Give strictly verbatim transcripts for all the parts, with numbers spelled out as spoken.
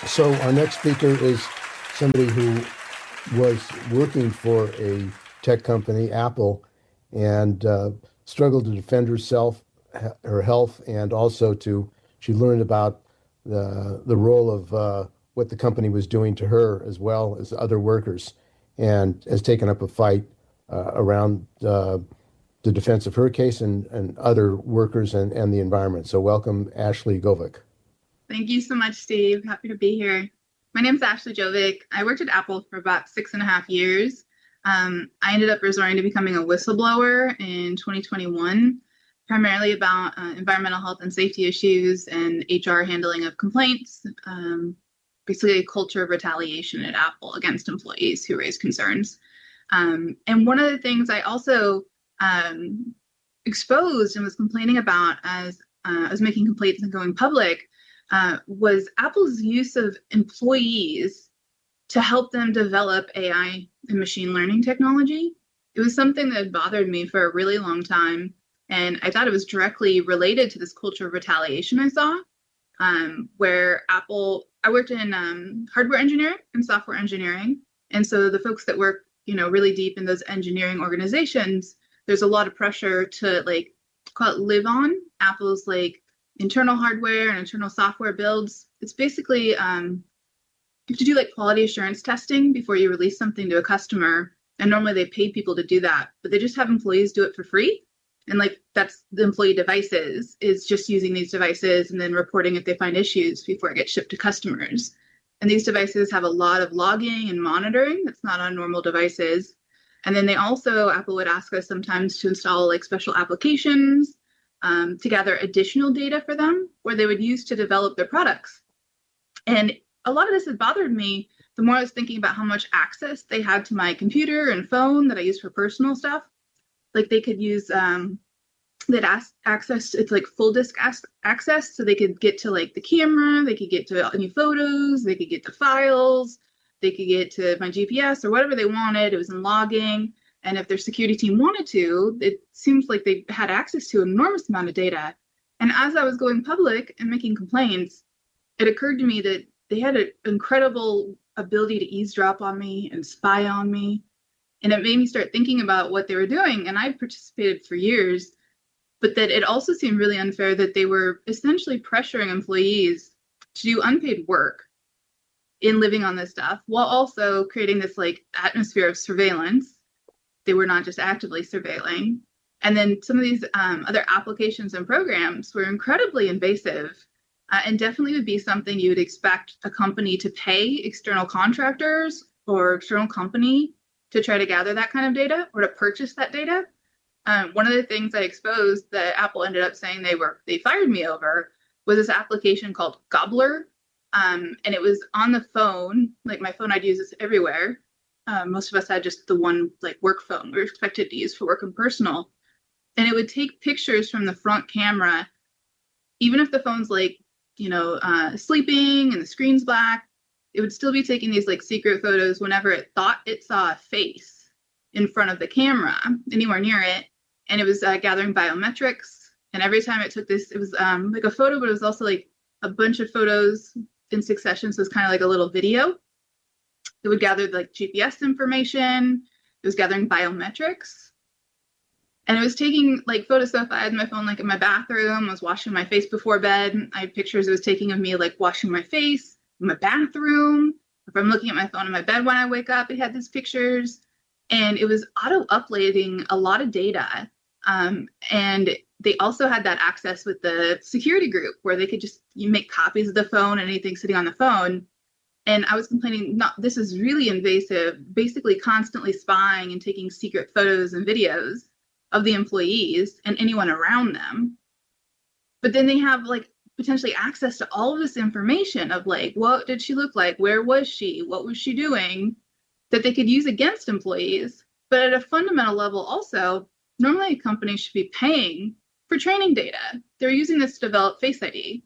So our next speaker is somebody who was working for a tech company, Apple, and uh, struggled to defend herself, her health, and also to she learned about the the role of uh, what the company was doing to her as well as other workers, and has taken up a fight uh, around uh, the defense of her case and, and other workers and, and the environment. So welcome, Ashley Govik. Thank you so much, Steve. Happy to be here. My name is Ashley Jovic. I worked at Apple for about six and a half years. Um, I ended up resorting to becoming a whistleblower in twenty twenty-one, primarily about uh, environmental health and safety issues and H R handling of complaints, um, basically a culture of retaliation at Apple against employees who raise concerns. Um, and one of the things I also um, exposed and was complaining about as uh, I was making complaints and going public Uh, was Apple's use of employees to help them develop A I and machine learning technology. It was something that had bothered me for a really long time, and I thought it was directly related to this culture of retaliation I saw, um, where Apple, I worked in um, hardware engineering and software engineering, and so the folks that work, you know, really deep in those engineering organizations, there's a lot of pressure to like call it live on Apple's like internal hardware and internal software builds. It's basically, um, you have to do like quality assurance testing before you release something to a customer. And normally they pay people to do that, but they just have employees do it for free. And like that's the employee devices is just using these devices and then reporting if they find issues before it gets shipped to customers. And these devices have a lot of logging and monitoring that's not on normal devices. And then they also, Apple would ask us sometimes to install like special applications Um, to gather additional data for them where they would use to develop their products. And a lot of this had bothered me the more I was thinking about how much access they had to my computer and phone that I use for personal stuff. Like they could use, um, they'd ask access, it's like full disk access, so they could get to like the camera, they could get to any photos, they could get to files, they could get to my G P S or whatever they wanted. It was in logging. And if their security team wanted to, it seems like they had access to an enormous amount of data. And as I was going public and making complaints, it occurred to me that they had an incredible ability to eavesdrop on me and spy on me. And it made me start thinking about what they were doing. And I participated for years, but that it also seemed really unfair that they were essentially pressuring employees to do unpaid work in living on this stuff while also creating this like atmosphere of surveillance. They were not just actively surveilling. And then some of these um, other applications and programs were incredibly invasive uh, and definitely would be something you would expect a company to pay external contractors or external company to try to gather that kind of data or to purchase that data. Um, one of the things I exposed that Apple ended up saying they were they fired me over was this application called Gobbler. Um, and it was on the phone, like my phone, I'd use this everywhere. Uh, most of us had just the one like work phone we were expected to use for work and personal. And it would take pictures from the front camera, even if the phone's like, you know, uh, sleeping and the screen's black, it would still be taking these like secret photos whenever it thought it saw a face in front of the camera, anywhere near it. And it was uh, gathering biometrics. And every time it took this, it was um, like a photo, but it was also like a bunch of photos in succession. So it's kind of like a little video. It would gather like G P S information. It was gathering biometrics. And it was taking like photos. So if I had my phone like in my bathroom, I was washing my face before bed. I had pictures it was taking of me like washing my face in my bathroom. If I'm looking at my phone in my bed when I wake up, it had these pictures. And it was auto-uploading a lot of data. Um, and they also had that access with the security group where they could just you make copies of the phone and anything sitting on the phone. And I was complaining, not, this is really invasive, basically constantly spying and taking secret photos and videos of the employees and anyone around them. But then they have like potentially access to all of this information of like, what did she look like? Where was she? What was she doing? That they could use against employees. But at a fundamental level also, normally a company should be paying for training data. They're using this to develop Face I D.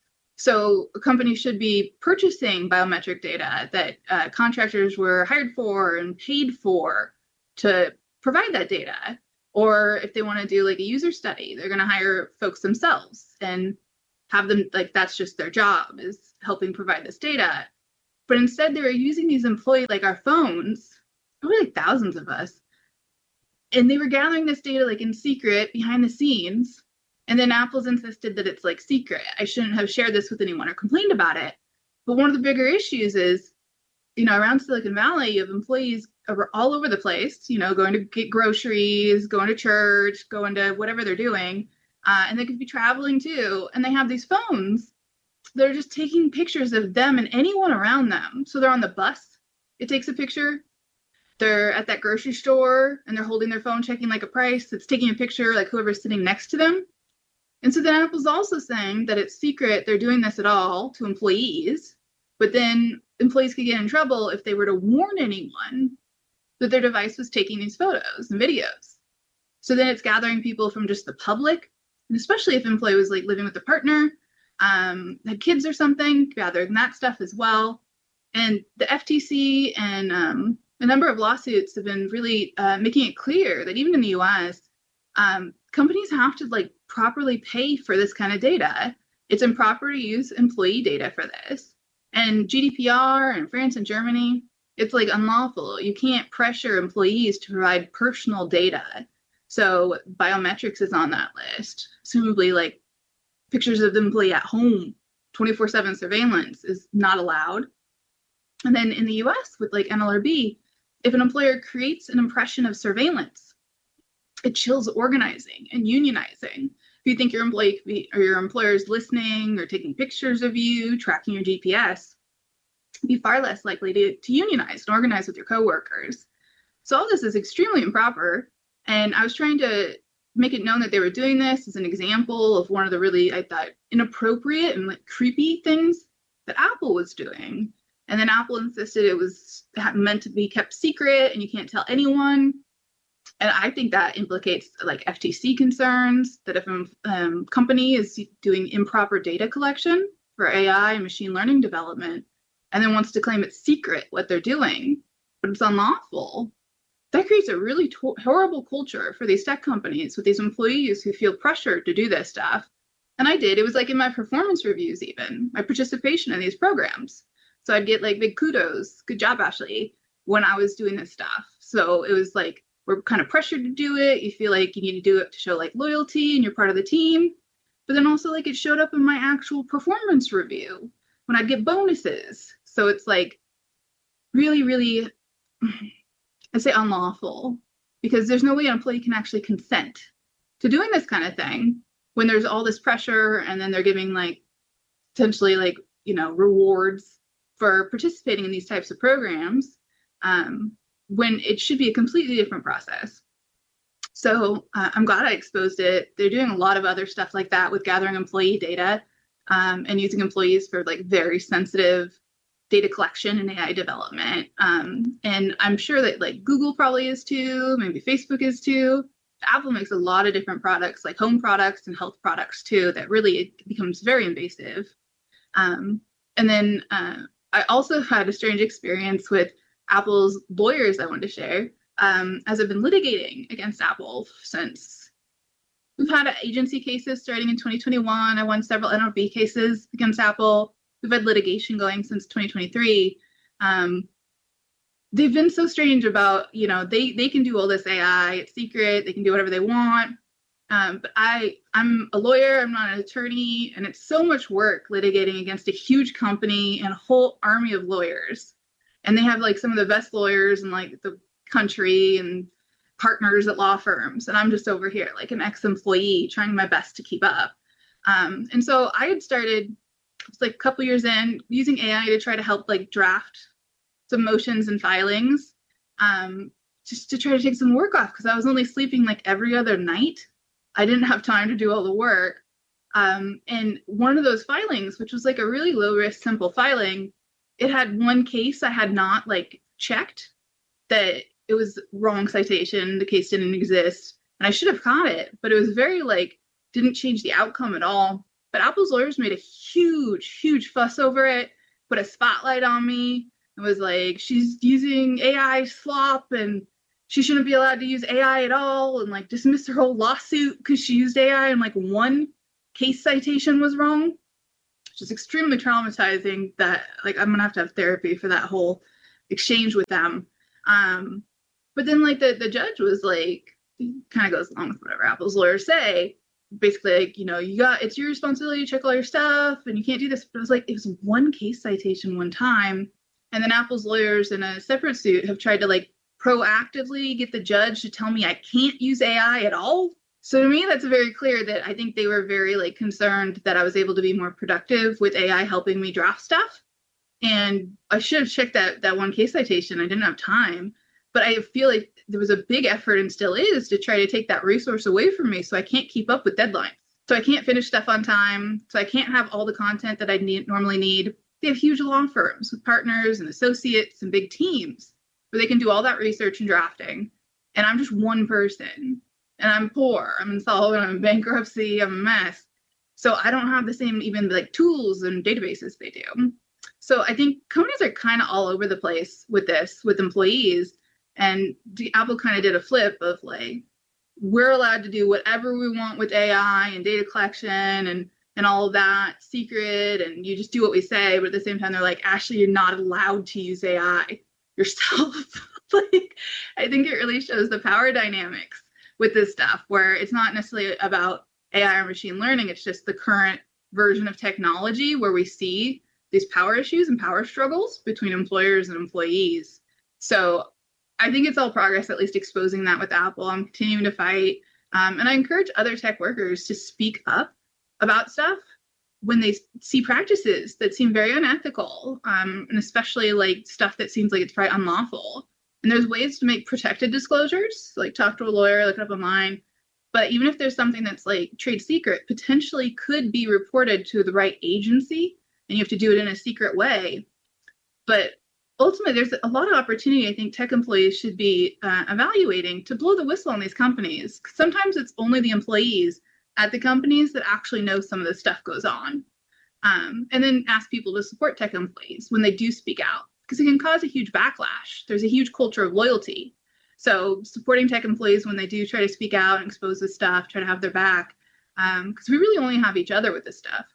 So a company should be purchasing biometric data that uh, contractors were hired for and paid for to provide that data. Or if they want to do like a user study, they're going to hire folks themselves and have them like that's just their job is helping provide this data. But instead, they were using these employees, like our phones, probably like thousands of us, and they were gathering this data like in secret behind the scenes. And then Apple's insisted that it's like secret. I shouldn't have shared this with anyone or complained about it. But one of the bigger issues is, you know, around Silicon Valley, you have employees over all over the place, you know, going to get groceries, going to church, going to whatever they're doing. Uh, and they could be traveling too. And they have these phones that are just taking pictures of them and anyone around them. So they're on the bus, it takes a picture. They're at that grocery store and they're holding their phone, checking like a price. It's taking a picture like whoever's sitting next to them. And so then Apple's also saying that it's secret they're doing this at all to employees, but then employees could get in trouble if they were to warn anyone that their device was taking these photos and videos. So then it's gathering people from just the public, and especially if an employee was like living with a partner, um, had kids or something, gathering that stuff as well. And the F T C and um, a number of lawsuits have been really uh, making it clear that even in the U S, um, companies have to like properly pay for this kind of data. It's improper to use employee data for this. And G D P R in France and Germany, it's like unlawful. You can't pressure employees to provide personal data. So biometrics is on that list. Presumably like pictures of the employee at home, twenty-four seven surveillance is not allowed. And then in the U S with like N L R B, if an employer creates an impression of surveillance, it chills organizing and unionizing. If you think your employee could be, or your employer is listening or taking pictures of you, tracking your G P S, you'd be far less likely to, to unionize and organize with your coworkers. So all this is extremely improper. And I was trying to make it known that they were doing this as an example of one of the really, I thought, inappropriate and like creepy things that Apple was doing. And then Apple insisted it was meant to be kept secret and you can't tell anyone. And I think that implicates like F T C concerns that if a um, company is doing improper data collection for A I and machine learning development, and then wants to claim it's secret what they're doing, but it's unlawful, that creates a really to- horrible culture for these tech companies with these employees who feel pressured to do this stuff. And I did. It was like in my performance reviews, even my participation in these programs. So I'd get like big kudos, good job, Ashley, when I was doing this stuff. So it was like, we're kind of pressured to do it. You feel like you need to do it to show like loyalty and you're part of the team. But then also like it showed up in my actual performance review when I'd get bonuses. So it's like really, really, I'd say unlawful, because there's no way an employee can actually consent to doing this kind of thing when there's all this pressure and then they're giving like potentially like, you know, rewards for participating in these types of programs. Um, when it should be a completely different process. So uh, I'm glad I exposed it. They're doing a lot of other stuff like that with gathering employee data um, and using employees for like very sensitive data collection and A I development. Um, and I'm sure that like Google probably is too, maybe Facebook is too. Apple makes a lot of different products, like home products and health products too, that really it becomes very invasive. Um, and then uh, I also had a strange experience with Apple's lawyers I wanted to share, um, as I've been litigating against Apple since. We've had agency cases starting in twenty twenty-one. I won several N L R B cases against Apple. We've had litigation going since twenty twenty-three. Um, they've been so strange about, you know, they they can do all this A I, it's secret, they can do whatever they want. Um, but I, I'm a lawyer, I'm not an attorney, and it's so much work litigating against a huge company and a whole army of lawyers. And they have like some of the best lawyers in like the country and partners at law firms. And I'm just over here like an ex-employee trying my best to keep up. Um, and so I had started, it was like a couple years in, using A I to try to help like draft some motions and filings, um, just to try to take some work off because I was only sleeping like every other night. I didn't have time to do all the work. Um, and one of those filings, which was like a really low risk, simple filing, it had one case I had not like checked that it was wrong citation. The case didn't exist and I should have caught it, but it was very like, didn't change the outcome at all. But Apple's lawyers made a huge, huge fuss over it, put a spotlight on me. It was like, she's using A I slop and she shouldn't be allowed to use A I at all, and like dismiss her whole lawsuit because she used A I and like one case citation was wrong. Which which is extremely traumatizing that like I'm gonna have to have therapy for that whole exchange with them. Um, but then like the, the judge was like, kind of goes along with whatever Apple's lawyers say. Basically, like, you know, you got, it's your responsibility to check all your stuff and you can't do this. But it was like, it was one case citation one time. And then Apple's lawyers in a separate suit have tried to like proactively get the judge to tell me I can't use A I at all. So to me, that's very clear that I think they were very like concerned that I was able to be more productive with A I helping me draft stuff. And I should have checked that that one case citation. I didn't have time. But I feel like there was a big effort and still is to try to take that resource away from me so I can't keep up with deadlines. So I can't finish stuff on time. So I can't have all the content that I need, normally need. They have huge law firms with partners and associates and big teams where they can do all that research and drafting. And I'm just one person. And I'm poor. I'm insolvent. I'm in bankruptcy. I'm a mess. So I don't have the same even like tools and databases they do. So I think companies are kind of all over the place with this, with employees. And Apple kind of did a flip of like, we're allowed to do whatever we want with A I and data collection and, and all of that secret. And you just do what we say. But at the same time, they're like, Ashley, you're not allowed to use A I yourself. Like, I think it really shows the power dynamics with this stuff, where it's not necessarily about A I or machine learning. It's just the current version of technology where we see these power issues and power struggles between employers and employees. So I think it's all progress, at least exposing that with Apple. I'm continuing to fight. Um, and I encourage other tech workers to speak up about stuff when they see practices that seem very unethical, um, and especially like stuff that seems like it's probably unlawful. And there's ways to make protected disclosures, like talk to a lawyer, look it up online. But even if there's something that's like trade secret, potentially could be reported to the right agency, and you have to do it in a secret way. But ultimately, there's a lot of opportunity I think tech employees should be uh, evaluating to blow the whistle on these companies. Sometimes it's only the employees at the companies that actually know some of this stuff goes on. Um, and then ask people to support tech employees when they do speak out, because it can cause a huge backlash. There's a huge culture of loyalty. So supporting tech employees when they do try to speak out and expose this stuff, try to have their back, because um, we really only have each other with this stuff.